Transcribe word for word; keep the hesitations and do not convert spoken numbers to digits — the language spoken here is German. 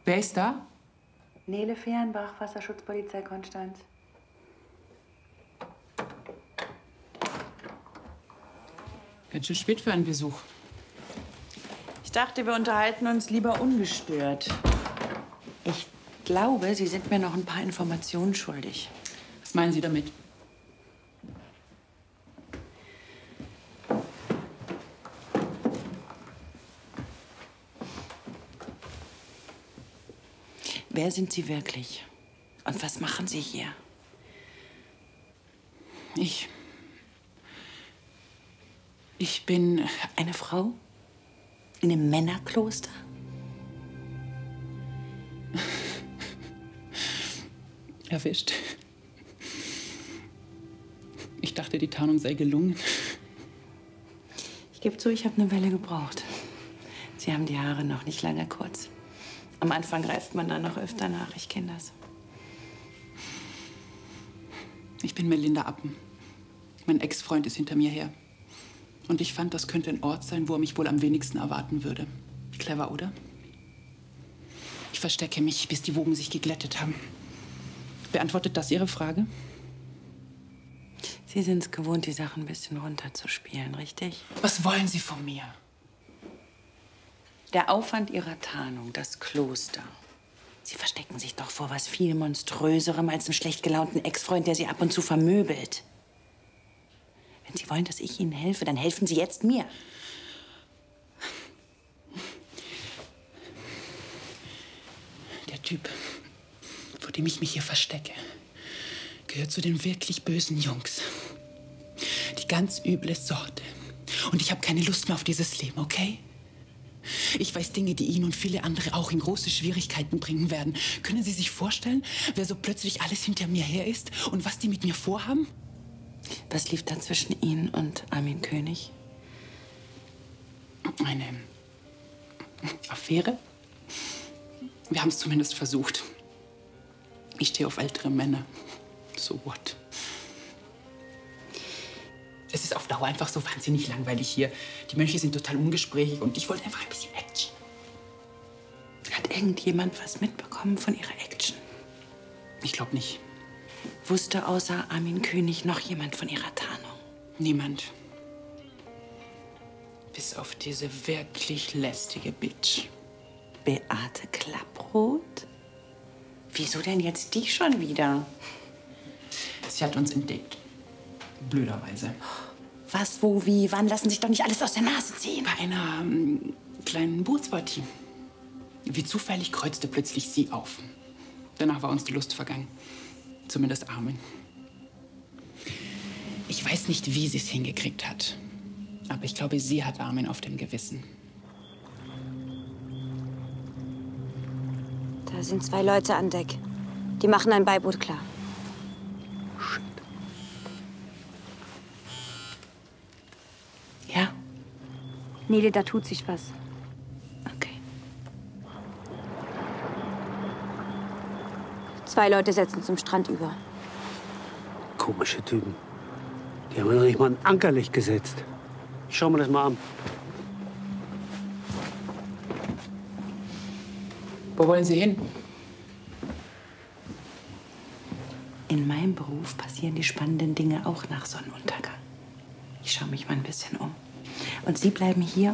Wer ist da? Nele Fehrenbach, Wasserschutzpolizei Konstanz. Ganz schön spät für einen Besuch. Ich dachte, wir unterhalten uns lieber ungestört. Ich glaube, Sie sind mir noch ein paar Informationen schuldig. Was meinen Sie damit? Wer sind Sie wirklich? Und was machen Sie hier? Ich... Ich bin... Eine Frau? In einem Männerkloster? Erwischt. Ich dachte, die Tarnung sei gelungen. Ich gebe zu, ich habe eine Weile gebraucht. Sie haben die Haare noch nicht lange kurz. Am Anfang greift man da noch öfter nach. Ich kenne das. Ich bin Melinda Appen. Mein Ex-Freund ist hinter mir her. Und ich fand, das könnte ein Ort sein, wo er mich wohl am wenigsten erwarten würde. Clever, oder? Ich verstecke mich, bis die Wogen sich geglättet haben. Beantwortet das Ihre Frage? Sie sind es gewohnt, die Sachen ein bisschen runterzuspielen, richtig? Was wollen Sie von mir? Der Aufwand Ihrer Tarnung, das Kloster. Sie verstecken sich doch vor was viel Monströserem als einen schlecht gelaunten Ex-Freund, der Sie ab und zu vermöbelt. Wenn Sie wollen, dass ich Ihnen helfe, dann helfen Sie jetzt mir. Der Typ, vor dem ich mich hier verstecke, gehört zu den wirklich bösen Jungs. Die ganz üble Sorte. Und ich habe keine Lust mehr auf dieses Leben, okay? Ich weiß Dinge, die ihn und viele andere auch in große Schwierigkeiten bringen werden. Können Sie sich vorstellen, wer so plötzlich alles hinter mir her ist und was die mit mir vorhaben? Was lief da zwischen Ihnen und Armin König? Eine Affäre? Wir haben es zumindest versucht. Ich stehe auf ältere Männer. So what? Es ist auf Dauer einfach so wahnsinnig langweilig hier. Die Mönche sind total ungesprächig und ich wollte einfach ein bisschen Action. Hat irgendjemand was mitbekommen von Ihrer Action? Ich glaube nicht. Wusste außer Armin König noch jemand von Ihrer Tarnung? Niemand. Bis auf diese wirklich lästige Bitch. Beate Klapproth? Wieso denn jetzt die schon wieder? Sie hat uns entdeckt. Blöderweise. Was, wo, wie, wann? Lassen sich doch nicht alles aus der Nase ziehen. Bei einer ähm, kleinen Bootspartie. Wie zufällig kreuzte plötzlich sie auf. Danach war uns die Lust vergangen. Zumindest Armin. Ich weiß nicht, wie sie es hingekriegt hat. Aber ich glaube, sie hat Armin auf dem Gewissen. Da sind zwei Leute an Deck. Die machen ein Beiboot klar. Shit. Ja? Nele, da tut sich was. Okay. Zwei Leute setzen zum Strand über. Komische Typen. Die haben noch nicht mal ein Ankerlicht gesetzt. Ich schau mir das mal an. Wo wollen Sie hin? In meinem Beruf passieren die spannenden Dinge auch nach Sonnenuntergang. Ich schaue mich mal ein bisschen um. Und Sie bleiben hier